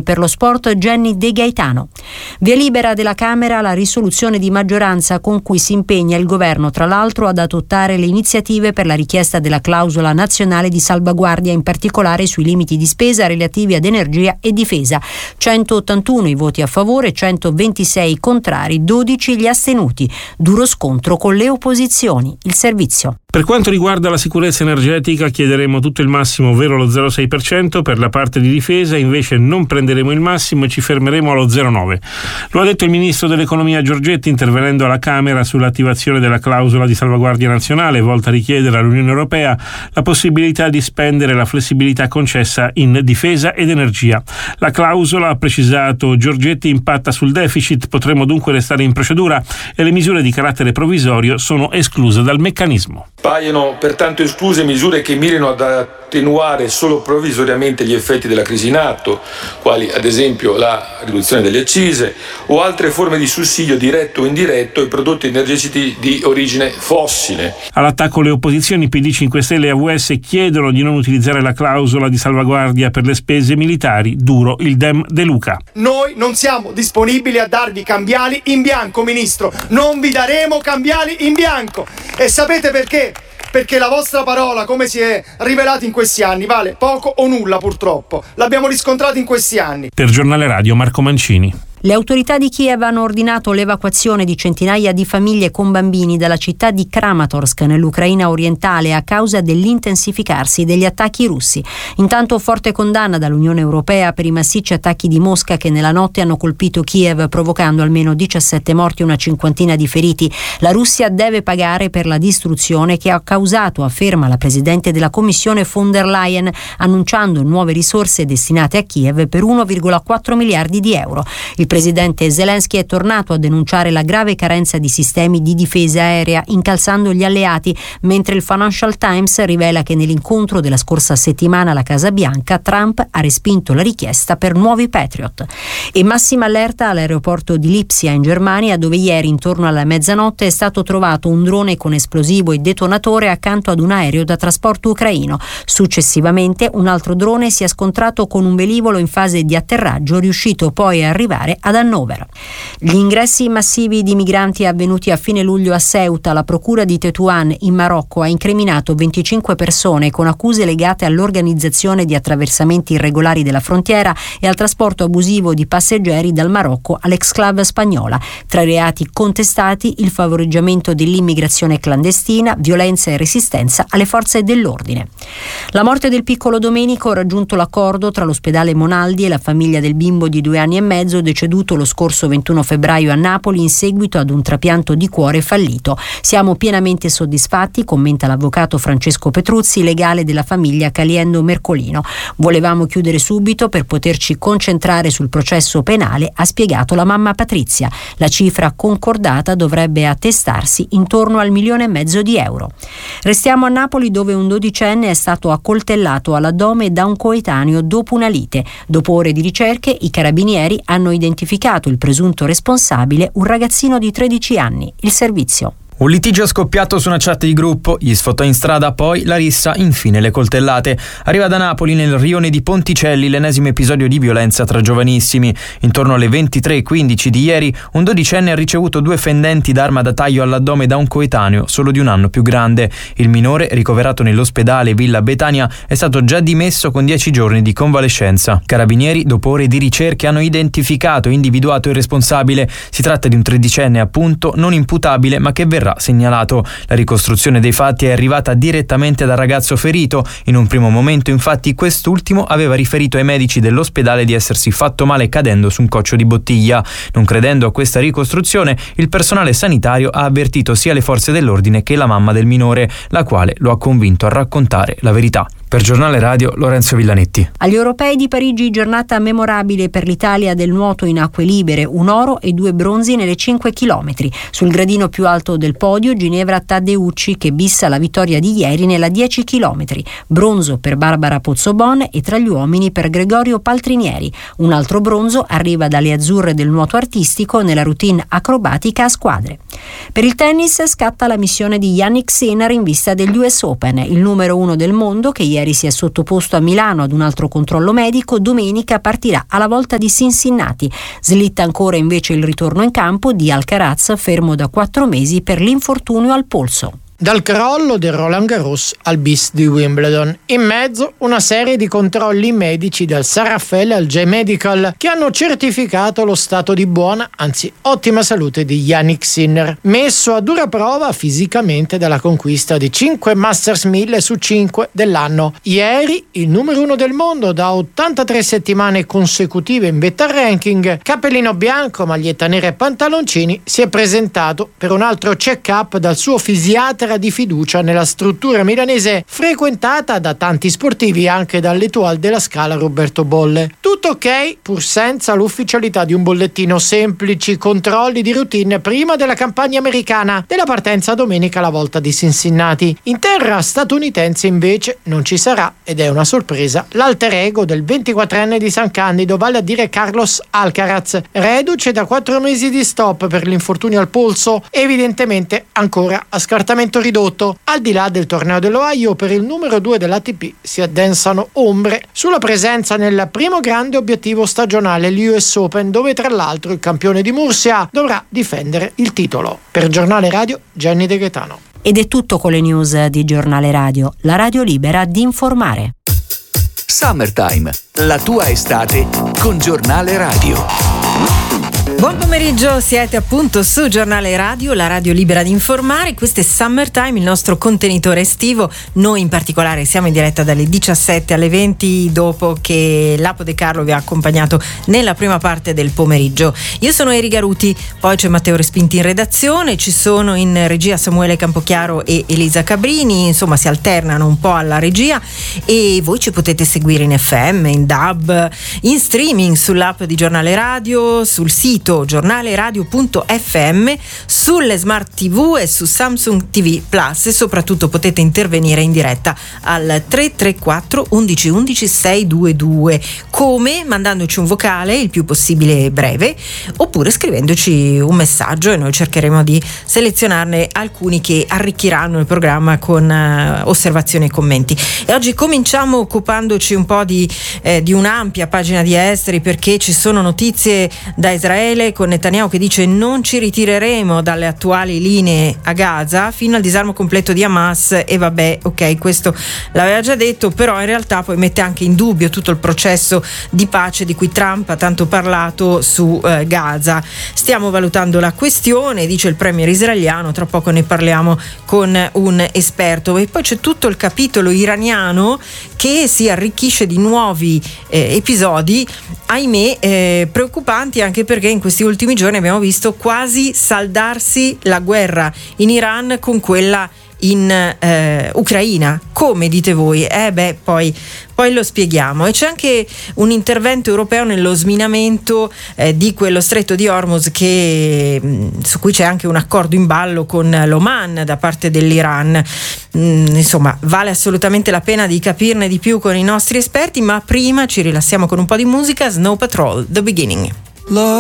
per lo sport Jenny De Gaetano. Via libera della Camera la risoluzione di maggioranza con cui si impegna il governo, tra l'altro, ad adottare le iniziative per la richiesta della clausola nazionale di salvaguardia, in particolare sui limiti di spesa relativi ad energia e difesa. 181 i voti a favore, 126 contrari, 12 gli astenuti. Duro scontro con le opposizioni. Il servizio. Per quanto riguarda la sicurezza energetica chiederemo tutto il massimo, ovvero lo 0,6%, per la parte di difesa invece non prenderemo il massimo e ci fermeremo allo 0,9%. Lo ha detto il ministro dell'economia Giorgetti intervenendo alla Camera sull'attivazione della clausola di salvaguardia nazionale volta a richiedere all'Unione Europea la possibilità di spendere la flessibilità concessa in difesa ed energia. La clausola, ha precisato Giorgetti, impatta sul deficit, potremo dunque restare in procedura e le misure di carattere provvisorio sono escluse dal meccanismo. Paiono pertanto escluse misure che mirino ad attenuare solo provvisoriamente gli effetti della crisi in atto, quali ad esempio la riduzione delle accise o altre forme di sussidio diretto o indiretto ai prodotti energetici di origine fossile. All'attacco le opposizioni PD, 5 Stelle e AVS chiedono di non utilizzare la clausola di salvaguardia per le spese militari. Duro il Dem De Luca. Noi non siamo disponibili a darvi cambiali in bianco, Ministro. Non vi daremo cambiali in bianco. E sapete perché? Perché la vostra parola, come si è rivelato in questi anni, vale poco o nulla purtroppo. L'abbiamo riscontrato in questi anni. Per Giornale Radio, Marco Mancini. Le autorità di Kiev hanno ordinato l'evacuazione di centinaia di famiglie con bambini dalla città di Kramatorsk nell'Ucraina orientale a causa dell'intensificarsi degli attacchi russi. Intanto forte condanna dall'Unione Europea per i massicci attacchi di Mosca che nella notte hanno colpito Kiev, provocando almeno 17 morti e una cinquantina di feriti. La Russia deve pagare per la distruzione che ha causato, afferma la presidente della Commissione von der Leyen, annunciando nuove risorse destinate a Kiev per 1,4 miliardi di euro. Il presidente Zelensky è tornato a denunciare la grave carenza di sistemi di difesa aerea, incalzando gli alleati, mentre il Financial Times rivela che nell'incontro della scorsa settimana alla Casa Bianca Trump ha respinto la richiesta per nuovi Patriot. E massima allerta all'aeroporto di Lipsia in Germania, dove ieri intorno alla mezzanotte è stato trovato un drone con esplosivo e detonatore accanto ad un aereo da trasporto ucraino. Successivamente un altro drone si è scontrato con un velivolo in fase di atterraggio, riuscito poi a arrivare ad Hannover. Gli ingressi massivi di migranti avvenuti a fine luglio a Ceuta, la procura di Tetuan in Marocco ha incriminato 25 persone con accuse legate all'organizzazione di attraversamenti irregolari della frontiera e al trasporto abusivo di passeggeri dal Marocco all'exclave spagnola. Tra i reati contestati il favoreggiamento dell'immigrazione clandestina, violenza e resistenza alle forze dell'ordine. La morte del piccolo Domenico ha raggiunto l'accordo tra l'ospedale Monaldi e la famiglia del bimbo di 2 anni e mezzo deceduto lo scorso 21 febbraio a Napoli in seguito ad un trapianto di cuore fallito. Siamo pienamente soddisfatti, commenta l'avvocato Francesco Petruzzi, legale della famiglia Caliendo Mercolino. Volevamo chiudere subito per poterci concentrare sul processo penale, ha spiegato la mamma Patrizia. La cifra concordata dovrebbe attestarsi intorno al 1,5 milioni di euro. Restiamo a Napoli, dove un 12enne è stato accoltellato all'addome da un coetaneo dopo una lite. Dopo ore di ricerche, i carabinieri hanno identificato il presunto responsabile, un ragazzino di 13 anni. Il servizio. Un litigio scoppiato su una chat di gruppo, gli sfotò in strada, poi la rissa, infine le coltellate. Arriva da Napoli, nel rione di Ponticelli, l'ennesimo episodio di violenza tra giovanissimi. Intorno alle 23:15 di ieri, un 12enne ha ricevuto 2 fendenti d'arma da taglio all'addome da un coetaneo, solo di un anno più grande. Il minore, ricoverato nell'ospedale Villa Betania, è stato già dimesso con 10 giorni di convalescenza. Carabinieri, dopo ore di ricerche, hanno identificato e individuato il responsabile. Si tratta di un 13enne, appunto, non imputabile, ma che verrà segnalato. La ricostruzione dei fatti è arrivata direttamente dal ragazzo ferito. In un primo momento, infatti, quest'ultimo aveva riferito ai medici dell'ospedale di essersi fatto male cadendo su un coccio di bottiglia. Non credendo a questa ricostruzione, il personale sanitario ha avvertito sia le forze dell'ordine che la mamma del minore, la quale lo ha convinto a raccontare la verità. Per Giornale Radio, Lorenzo Villanetti. Agli Europei di Parigi, giornata memorabile per l'Italia del nuoto in acque libere, 1 oro e 2 bronzi nelle 5 chilometri. Sul gradino più alto del podio, Ginevra Taddeucci, che bissa la vittoria di ieri nella 10 chilometri. Bronzo per Barbara Pozzobon e tra gli uomini per Gregorio Paltrinieri. Un altro bronzo arriva dalle azzurre del nuoto artistico nella routine acrobatica a squadre. Per il tennis scatta la missione di Jannik Sinner in vista degli US Open. Il numero 1 del mondo, che ieri si è sottoposto a Milano ad un altro controllo medico, domenica partirà alla volta di Cincinnati. Slitta ancora invece il ritorno in campo di Alcaraz, fermo da 4 mesi per l'infortunio al polso. Dal crollo del Roland Garros al bis di Wimbledon. In mezzo una serie di controlli medici dal San Raffaele al J-Medical che hanno certificato lo stato di buona, anzi ottima salute di Jannik Sinner, messo a dura prova fisicamente dalla conquista di 5 Masters 1000 su 5 dell'anno. Ieri il numero 1 del mondo da 83 settimane consecutive in vetta ranking, cappellino bianco, maglietta nera e pantaloncini, si è presentato per un altro check-up dal suo fisiatra di fiducia nella struttura milanese frequentata da tanti sportivi, anche dall'Étoile della Scala Roberto Bolle. Tutto ok, pur senza l'ufficialità di un bollettino, semplici controlli di routine prima della campagna americana della partenza domenica alla volta di Cincinnati. In terra statunitense invece non ci sarà, ed è una sorpresa, l'alter ego del 24enne di San Candido, vale a dire Carlos Alcaraz, reduce da 4 mesi di stop per l'infortunio al polso, evidentemente ancora a scartamento ridotto. Al di là del torneo dell'Ohio, per il numero 2 dell'ATP si addensano ombre sulla presenza nel primo grande obiettivo stagionale, l'US Open, dove tra l'altro il campione di Murcia dovrà difendere il titolo. Per Giornale Radio, Gianni De Gaetano. Ed è tutto con le news di Giornale Radio, la radio libera di informare. Summertime, la tua estate con Giornale Radio. Buon pomeriggio, siete appunto su Giornale Radio, la radio libera di informare. Questo è Summertime, il nostro contenitore estivo. Noi in particolare siamo in diretta dalle 17 alle 20, dopo che Lapo De Carlo vi ha accompagnato nella prima parte del pomeriggio. Io sono Eri Garuti, poi c'è Matteo Respinti in redazione, ci sono in regia Samuele Campochiaro e Elisa Cabrini, insomma si alternano un po' alla regia, e voi ci potete seguire in FM, in DAB, in streaming sull'app di Giornale Radio, sul sito giornaleradio.fm, sulle smart TV e su Samsung TV Plus, e soprattutto potete intervenire in diretta al 334 11 11 622, come mandandoci un vocale il più possibile breve, oppure scrivendoci un messaggio, e noi cercheremo di selezionarne alcuni che arricchiranno il programma con osservazioni e commenti. E oggi cominciamo occupandoci un po' di un'ampia pagina di esteri, perché ci sono notizie da Israele, con Netanyahu che dice: non ci ritireremo dalle attuali linee a Gaza fino al disarmo completo di Hamas. E vabbè, ok, questo l'aveva già detto, però in realtà poi mette anche in dubbio tutto il processo di pace di cui Trump ha tanto parlato su Gaza. Stiamo valutando la questione, dice il premier israeliano, tra poco ne parliamo con un esperto. E poi c'è tutto il capitolo iraniano che si arricchisce di nuovi episodi, ahimè, preoccupanti, anche perché in questi ultimi giorni abbiamo visto quasi saldarsi la guerra in Iran con quella in Ucraina. Come dite voi? Poi lo spieghiamo. E c'è anche un intervento europeo nello sminamento di quello stretto di Hormuz, su cui c'è anche un accordo in ballo con l'Oman da parte dell'Iran. Insomma, vale assolutamente la pena di capirne di più con i nostri esperti, ma prima ci rilassiamo con un po' di musica. Snow Patrol, The Beginning.